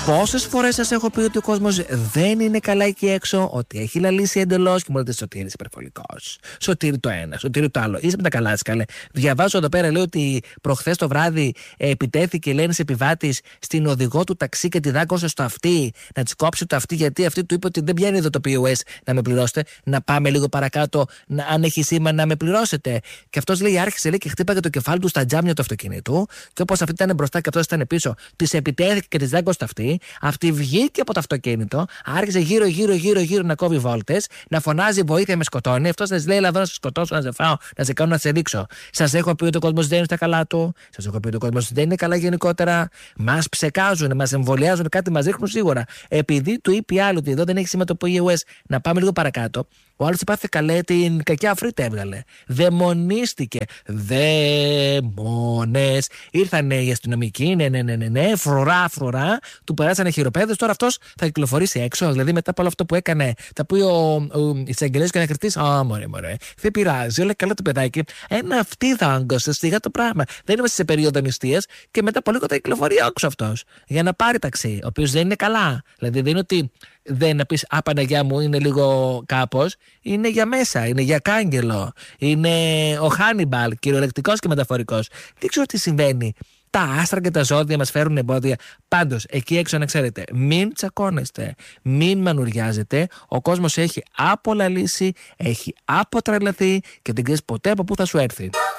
Πόσες φορές σας έχω πει ότι ο κόσμος δεν είναι καλά εκεί έξω, ότι έχει λαλήσει εντελώς και μου λέτε Σωτήρη, είσαι υπερβολικός. Σωτήρη το ένα, Σωτήρη το άλλο. Είσαι με τα καλά σας, καλέ. Διαβάζω εδώ πέρα, λέει ότι προχθές το βράδυ επιτέθηκε, λέει, ένας επιβάτης στην οδηγό του ταξί και τη δάγκωσε στο αυτί να της κόψει το αυτί, γιατί αυτή του είπε ότι δεν πιάνει εδώ το POS να με πληρώσετε. Να πάμε λίγο παρακάτω, αν έχει σήμα να με πληρώσετε. Και αυτός, λέει, άρχισε, λέει, και χτύπαγε το κεφάλι του στα τζάμια του αυτοκινήτου. Και όπως αυτή ήταν μπροστά και αυτός ήταν πίσω, της επιτέθηκε και της δάγκωσε το αυτί. Αυτή βγήκε από το αυτοκίνητο, άρχισε γύρω να κόβει βόλτες, να φωνάζει βοήθεια, με σκοτώνει. Αυτός της λέει: Ελά, να σε σκοτώσω, να σε φάω, να σε κάνω, να σε ρίξω. Σας έχω πει ότι ο κόσμος δεν είναι στα καλά του. Σας έχω πει ότι ο κόσμος δεν είναι καλά γενικότερα. Μας ψεκάζουν, μας εμβολιάζουν, κάτι μας ρίχνουν σίγουρα. Επειδή του είπε άλλο ότι εδώ δεν έχει σήμα το POS, να πάμε λίγο παρακάτω. Ο άλλος υπάθε, καλέ, την κακιά αφρίτα έβγαλε. Δαιμονίστηκε. Δαίμονες. Ήρθανε οι αστυνομικοί, ναι, φρουρά, του περάσανε χειροπέδες. Τώρα αυτός θα κυκλοφορήσει έξω. Δηλαδή, μετά από όλο αυτό που έκανε, θα πει ο εισαγγελέας και ο ανακριτής: Α, μωρέ, δεν πειράζει, όλα καλά το παιδάκι. Ένα αυτή δάγκωσε, σιγά το πράγμα. Δεν είμαστε σε περίοδο νηστείας και μετά από λίγο θα κυκλοφορεί έξω αυτός για να πάρει ταξί, ο οποίος δεν είναι καλά. Δηλαδή, δεν είναι ότι δεν να πεις «Α, Παναγιά μου, είναι λίγο κάπως». Είναι για μέσα, είναι για κάγκελο. Είναι ο Χάνιμπαλ, κυριολεκτικός και μεταφορικός. Δεν ξέρω τι συμβαίνει. Τα άστρα και τα ζώδια μας φέρουν εμπόδια. Πάντως, εκεί έξω να ξέρετε, μην τσακώνεστε, μην μανουριάζετε. Ο κόσμος έχει απολαλήσει, έχει αποτρελαθεί και δεν ξέρεις ποτέ από πού θα σου έρθει.